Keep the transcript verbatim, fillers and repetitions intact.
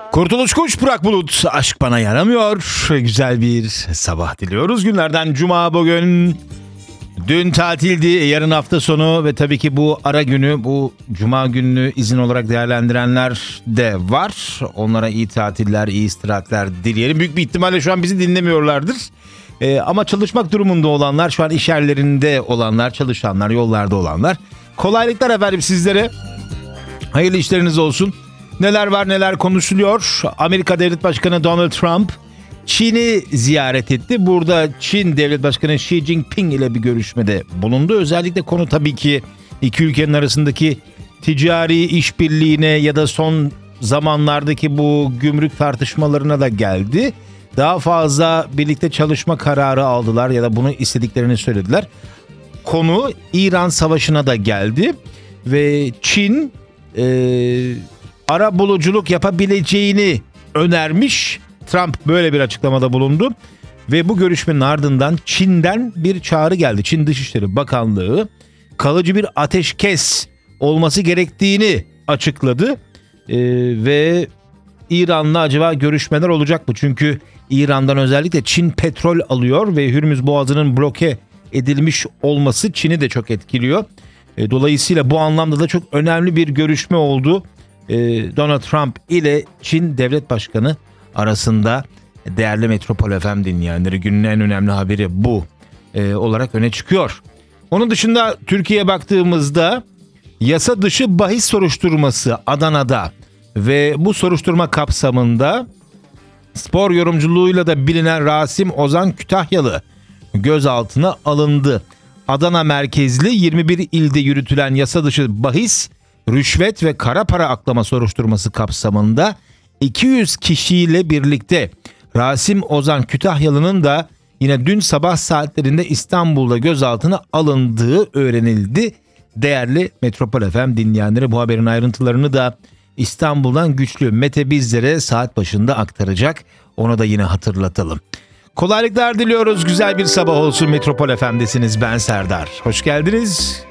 Kurtuluş Kuş, Burak Bulut, aşk bana yaramıyor. Güzel bir sabah diliyoruz. Günlerden cuma bugün. Dün tatildi, yarın hafta sonu ve tabii ki bu ara günü, bu cuma gününü izin olarak değerlendirenler de var. Onlara iyi tatiller, iyi istirahatler dileyelim. Büyük bir ihtimalle şu an bizi dinlemiyorlardır. Ee, ama çalışmak durumunda olanlar, şu an iş yerlerinde olanlar, çalışanlar, yollarda olanlar. Kolaylıklar efendim sizlere. Hayırlı işleriniz olsun. Neler var neler konuşuluyor. Amerika Devlet Başkanı Donald Trump Çin'i ziyaret etti. Burada Çin Devlet Başkanı Xi Jinping ile bir görüşmede bulundu. Özellikle konu tabii ki iki ülkenin arasındaki ticari işbirliğine ya da son zamanlardaki bu gümrük tartışmalarına da geldi. Daha fazla birlikte çalışma kararı aldılar ya da bunu istediklerini söylediler. Konu İran Savaşı'na da geldi ve Çin e, ara buluculuk yapabileceğini önermiş. Trump böyle bir açıklamada bulundu ve bu görüşmenin ardından Çin'den bir çağrı geldi. Çin Dışişleri Bakanlığı kalıcı bir ateşkes olması gerektiğini açıkladı ee, ve İran'la acaba görüşmeler olacak mı? Çünkü İran'dan özellikle Çin petrol alıyor ve Hürmüz Boğazı'nın bloke edilmiş olması Çin'i de çok etkiliyor. E, dolayısıyla bu anlamda da çok önemli bir görüşme oldu. E, Donald Trump ile Çin Devlet Başkanı arasında. Değerli Metropol F M dinleyenleri, günün en önemli haberi bu e, olarak öne çıkıyor. Onun dışında Türkiye'ye baktığımızda yasa dışı bahis soruşturması Adana'da ve bu soruşturma kapsamında spor yorumculuğuyla da bilinen Rasim Ozan Kütahyalı gözaltına alındı. Adana merkezli yirmi bir ilde yürütülen yasa dışı bahis, rüşvet ve kara para aklama soruşturması kapsamında iki yüz kişiyle birlikte Rasim Ozan Kütahyalı'nın da yine dün sabah saatlerinde İstanbul'da gözaltına alındığı öğrenildi. Değerli Metropol F M dinleyenleri, bu haberin ayrıntılarını da İstanbul'dan Güçlü Mete bizlere saat başında aktaracak. Onu da yine hatırlatalım. Kolaylıklar diliyoruz. Güzel bir sabah olsun. Metropol F M'desiniz. Ben Serdar. Hoş geldiniz.